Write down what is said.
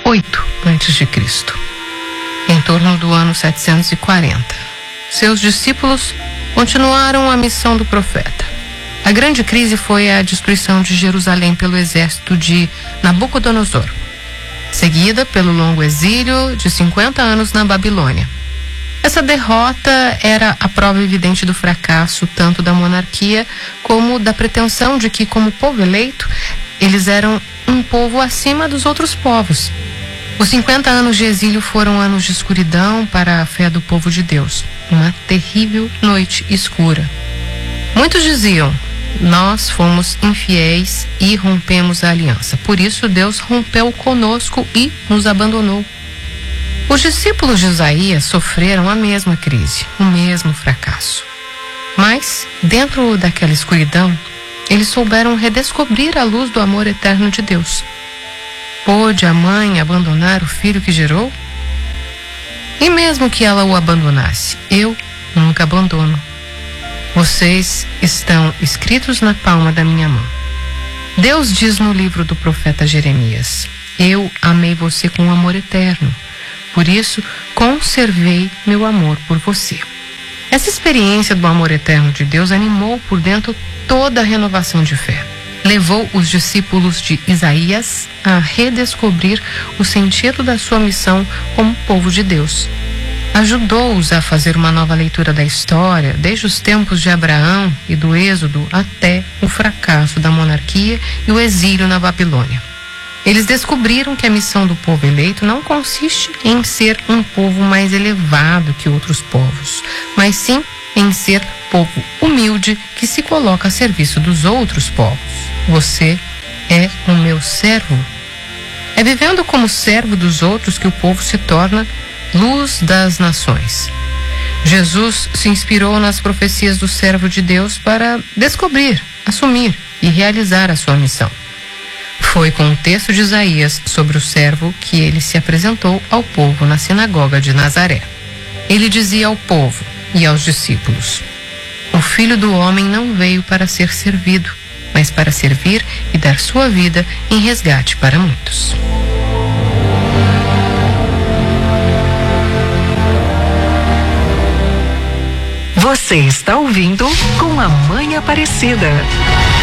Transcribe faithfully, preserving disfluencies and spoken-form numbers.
oito antes de Cristo, em torno do ano setecentos e quarenta. Seus discípulos continuaram a missão do profeta. A grande crise foi a destruição de Jerusalém pelo exército de Nabucodonosor, seguida pelo longo exílio de cinquenta anos na Babilônia. Essa derrota era a prova evidente do fracasso tanto da monarquia como da pretensão de que, como povo eleito, eles eram um povo acima dos outros povos. Os cinquenta anos de exílio foram anos de escuridão para a fé do povo de Deus, uma terrível noite escura. Muitos diziam: nós fomos infiéis e rompemos a aliança. Por isso Deus rompeu conosco e nos abandonou. Os discípulos de Isaías sofreram a mesma crise, o mesmo fracasso. Mas, dentro daquela escuridão, eles souberam redescobrir a luz do amor eterno de Deus. Pôde a mãe abandonar o filho que gerou? E mesmo que ela o abandonasse, eu nunca abandono. Vocês estão escritos na palma da minha mão. Deus diz no livro do profeta Jeremias: eu amei você com um amor eterno. Por isso, conservei meu amor por você. Essa experiência do amor eterno de Deus animou por dentro toda a renovação de fé. Levou os discípulos de Isaías a redescobrir o sentido da sua missão como povo de Deus. Ajudou-os a fazer uma nova leitura da história, desde os tempos de Abraão e do Êxodo até o fracasso da monarquia e o exílio na Babilônia. Eles descobriram que a missão do povo eleito não consiste em ser um povo mais elevado que outros povos, mas sim em ser povo humilde que se coloca a serviço dos outros povos. Você é o meu servo. É vivendo como servo dos outros que o povo se torna luz das nações. Jesus se inspirou nas profecias do servo de Deus para descobrir, assumir e realizar a sua missão. Foi com o texto de Isaías sobre o servo que ele se apresentou ao povo na sinagoga de Nazaré. Ele dizia ao povo e aos discípulos: o Filho do Homem não veio para ser servido, mas para servir e dar sua vida em resgate para muitos. Você está ouvindo Com a Mãe Aparecida.